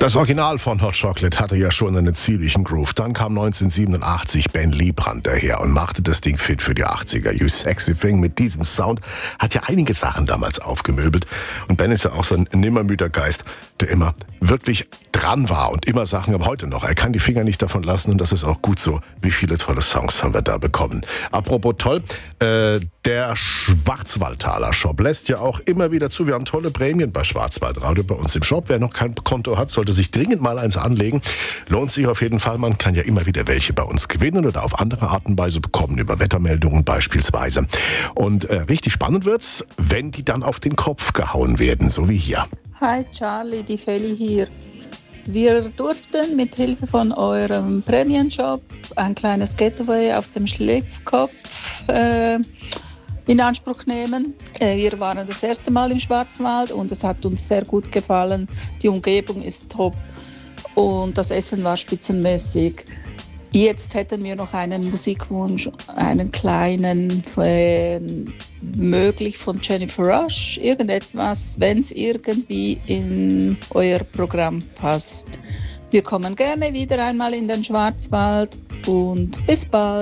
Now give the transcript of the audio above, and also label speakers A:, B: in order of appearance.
A: Das Original von Hot Chocolate hatte ja schon einen ziemlichen Groove. Dann kam 1987 Ben Liebrandt daher und machte das Ding fit für die 80er. You Sexy Thing mit diesem Sound hat ja einige Sachen damals aufgemöbelt. Und Ben ist ja auch so ein nimmermüder Geist, der immer wirklich dran war und immer Sachen, aber heute noch. Er kann die Finger nicht davon lassen und das ist auch gut so. Wie viele tolle Songs haben wir da bekommen. Apropos toll, der Schwarzwaldtaler Shop lässt ja auch immer wieder zu. Wir haben tolle Prämien bei Schwarzwaldradio bei uns im Shop. Wer noch kein Konto hat, sollte sich dringend mal eins anlegen. Lohnt sich auf jeden Fall. Man kann ja immer wieder welche bei uns gewinnen oder auf andere Art und Weise bekommen, über Wettermeldungen beispielsweise. Und richtig spannend wird's, wenn die dann auf den Kopf gehauen werden, so wie hier.
B: Hi Charlie, die Feli hier. Wir durften mit Hilfe von eurem Prämienshop ein kleines Getaway auf dem Schliffkopf in Anspruch nehmen. Wir waren das erste Mal im Schwarzwald und es hat uns sehr gut gefallen. Die Umgebung ist top und das Essen war spitzenmäßig. Jetzt hätten wir noch einen Musikwunsch, einen kleinen, möglich von Jennifer Rush, irgendetwas, wenn es irgendwie in euer Programm passt. Wir kommen gerne wieder einmal in den Schwarzwald und bis bald.